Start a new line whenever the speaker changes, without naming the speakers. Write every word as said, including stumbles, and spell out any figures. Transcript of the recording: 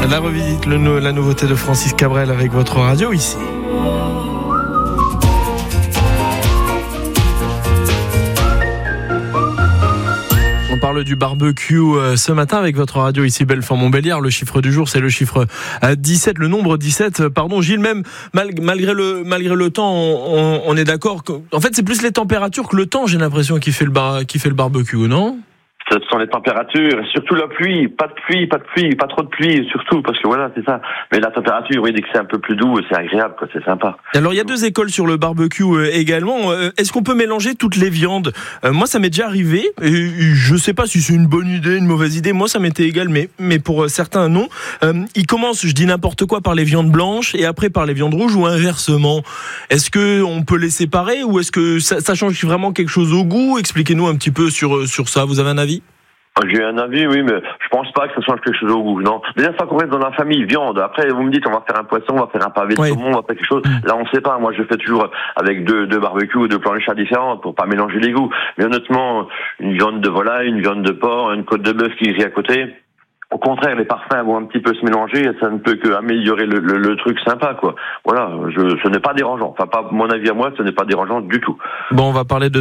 La revisite, le, la nouveauté de Francis Cabrel avec votre radio ici. On parle du barbecue ce matin avec votre radio ici Belfort-Montbéliard. Le chiffre du jour, c'est le chiffre dix-sept, le nombre dix-sept. Pardon Gilles, même malgré le, malgré le temps, on, on est d'accord que, en fait, c'est plus les températures que le temps, j'ai l'impression, qui fait le, bar, qui fait le barbecue, non ?
Ce sont les températures, et surtout la pluie, pas de pluie, pas de pluie, pas trop de pluie, surtout, parce que voilà, c'est ça. Mais la température, oui, dès que c'est un peu plus doux, c'est agréable, quoi, c'est sympa.
Alors, il y a deux écoles sur le barbecue euh, également. Euh, est-ce qu'on peut mélanger toutes les viandes ? euh, Moi, ça m'est déjà arrivé, et je sais pas si c'est une bonne idée, une mauvaise idée. Moi, ça m'était égal, mais, mais pour certains, non. Euh, ils commencent, je dis n'importe quoi, par les viandes blanches, et après par les viandes rouges, ou inversement. Est-ce que on peut les séparer, ou est-ce que ça, ça change vraiment quelque chose au goût ? Expliquez-nous un petit peu sur, sur ça. Vous avez un avis ?
J'ai un avis, oui, mais je pense pas que ça change quelque chose au goût, non. Déjà, ça qu'on reste dans la famille viande. Après, vous me dites, on va faire un poisson, on va faire un pavé de
oui.
saumon, on va faire quelque chose. Là, on sait pas. Moi, je fais toujours avec deux, deux barbecues ou deux planches à différentes pour pas mélanger les goûts. Mais honnêtement, une viande de volaille, une viande de porc, une côte de bœuf qui est à côté. Au contraire, les parfums vont un petit peu se mélanger et ça ne peut qu'améliorer le, le, le truc sympa, quoi. Voilà, je, ce n'est pas dérangeant. Enfin, pas mon avis à moi, ce n'est pas dérangeant du tout.
Bon, on va parler de